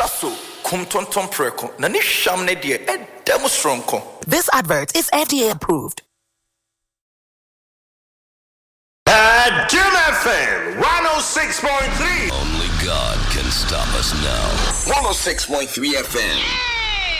Sasso, kum tonton preko, na ni sham ne die, demonstronko. This advert is FDA approved. Jim FM 106.3. Only God can stop us now. 106.3 FM.